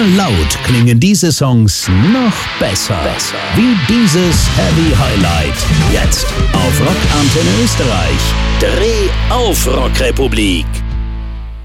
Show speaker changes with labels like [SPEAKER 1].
[SPEAKER 1] laut klingen diese Songs noch besser. Wie dieses Heavy Highlight. Jetzt auf Rockantenne Österreich. Dreh auf Rockrepublik.